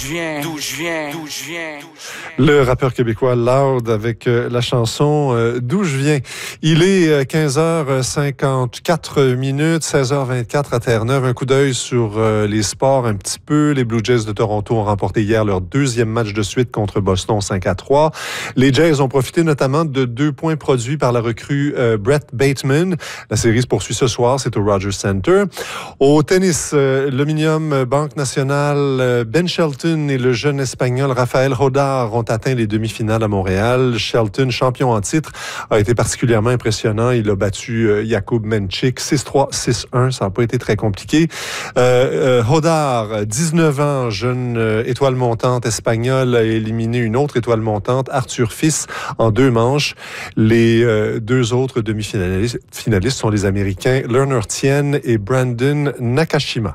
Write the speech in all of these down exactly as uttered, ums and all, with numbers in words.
viens, d'où je viens, d'où je viens. Le rappeur québécois Loud avec euh, la chanson euh, D'où je viens. Il est euh, quinze heures cinquante-quatre minutes, seize heures vingt-quatre à Terre-Neuve. Un coup d'œil sur euh, les sports un petit peu. Les Blue Jays de Toronto ont remporté hier leur deuxième match de suite contre Boston cinq à trois. Les Jays ont profité notamment de deux points produits par la recrue euh, Brett Bateman. La série se poursuit ce soir, c'est au Rogers Center. Au tennis, euh, l'Ominium Banque Nationale, euh, Ben Shelton et le jeune Espagnol Rafael Hodar ont atteint les demi-finales à Montréal. Shelton, champion en titre, a été particulièrement impressionnant. Il a battu euh, Jakub Menchik six trois, six un. Ça n'a pas été très compliqué. Euh, euh, Hodar, dix-neuf ans, jeune euh, étoile montante espagnole, a éliminé une autre étoile montante, Arthur Fils, en deux manches. Les euh, deux autres demi-finalistes finalistes sont les Américains Lerner Tien et Brandon Nakashima.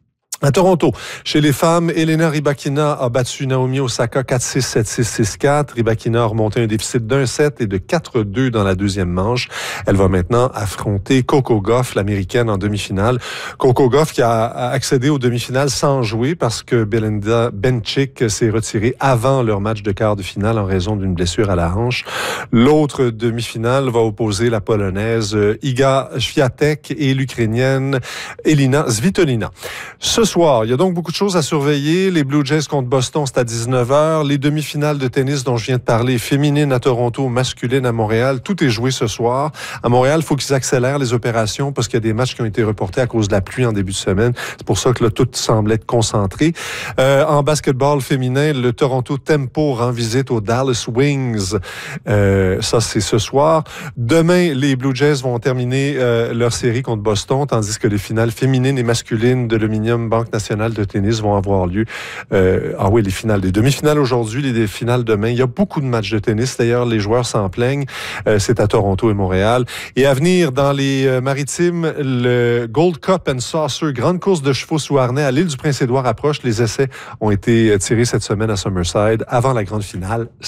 À Toronto, chez les femmes, Elena Rybakina a battu Naomi Osaka quatre six, sept six, six quatre. Rybakina a remonté un déficit d'un set et de quatre deux dans la deuxième manche. Elle va maintenant affronter Coco Gauff, l'américaine, en demi-finale. Coco Gauff qui a accédé aux demi-finales sans jouer parce que Belinda Bencic s'est retirée avant leur match de quart de finale en raison d'une blessure à la hanche. L'autre demi-finale va opposer la Polonaise Iga Świątek et l'Ukrainienne Elina Svitolina. Ce soir, il y a donc beaucoup de choses à surveiller. Les Blue Jays contre Boston, c'est à dix-neuf heures. Les demi-finales de tennis dont je viens de parler, féminines à Toronto, masculines à Montréal, tout est joué ce soir. À Montréal, il faut qu'ils accélèrent les opérations parce qu'il y a des matchs qui ont été reportés à cause de la pluie en début de semaine. C'est pour ça que là, tout semble être concentré. Euh, en basketball féminin, le Toronto Tempo rend visite aux Dallas Wings. Euh, ça, c'est ce soir. Demain, les Blue Jays vont terminer euh, leur série contre Boston, tandis que les finales féminines et masculines de l'Ominium Banque Nationale de tennis vont avoir lieu. Euh, ah oui, les finales, les demi-finales aujourd'hui, les finales demain. Il y a beaucoup de matchs de tennis. D'ailleurs, les joueurs s'en plaignent. Euh, c'est à Toronto et Montréal. Et à venir, dans les euh, maritimes, le Gold Cup and Saucer, grande course de chevaux sous harnais à l'île du Prince-Édouard approche. Les essais ont été tirés cette semaine à Summerside avant la grande finale.